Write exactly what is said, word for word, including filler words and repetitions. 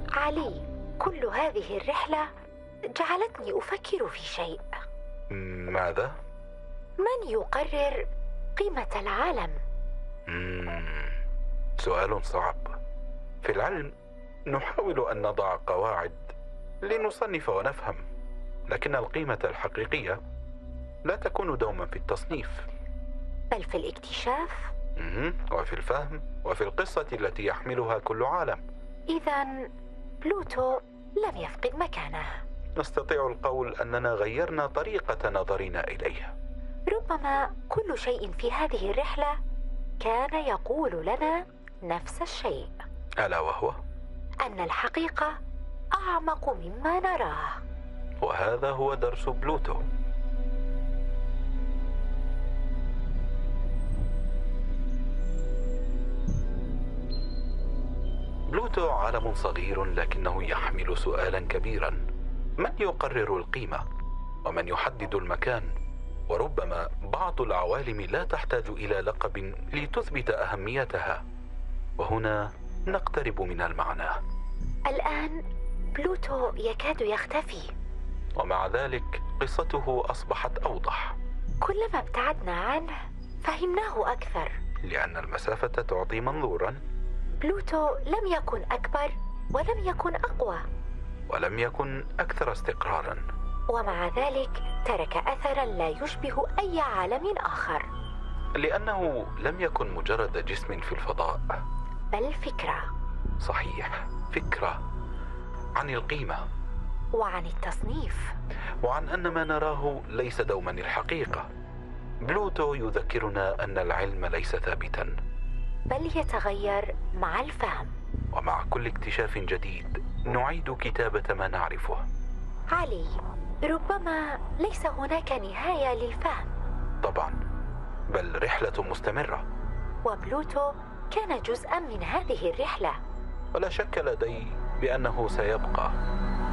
علي، كل هذه الرحلة جعلتني أفكر في شيء. ماذا؟ من يقرر قيمة العالم؟ مم. سؤال صعب. في العلم نحاول أن نضع قواعد لنصنف ونفهم، لكن القيمة الحقيقية لا تكون دوما في التصنيف، بل في الاكتشاف وفي الفهم وفي القصة التي يحملها كل عالم. إذن بلوتو لم يفقد مكانه. نستطيع القول أننا غيرنا طريقة نظرنا إليه. ربما كل شيء في هذه الرحلة كان يقول لنا نفس الشيء، ألا وهو أن الحقيقة أعمق مما نراه. وهذا هو درس بلوتو. بلوتو عالم صغير لكنه يحمل سؤالا كبيرا: من يقرر القيمة؟ ومن يحدد المكان؟ وربما بعض العوالم لا تحتاج إلى لقب لتثبت أهميتها. وهنا نقترب من المعنى. الآن بلوتو يكاد يختفي، ومع ذلك قصته أصبحت أوضح. كلما ابتعدنا عنه فهمناه أكثر، لأن المسافة تعطي منظورا. بلوتو لم يكن أكبر ولم يكن أقوى ولم يكن أكثر استقرارا، ومع ذلك ترك أثرا لا يشبه أي عالم آخر، لأنه لم يكن مجرد جسم في الفضاء، بل فكرة. صحيح، فكرة عن القيمة وعن التصنيف، وعن أن ما نراه ليس دوما الحقيقة. بلوتو يذكرنا أن العلم ليس ثابتا، بل يتغير مع الفهم. ومع كل اكتشاف جديد نعيد كتابة ما نعرفه. علي، ربما ليس هناك نهاية للفهم. طبعا، بل رحلة مستمرة، وبلوتو كان جزءا من هذه الرحلة. ولا شك لدي بأنه سيبقى.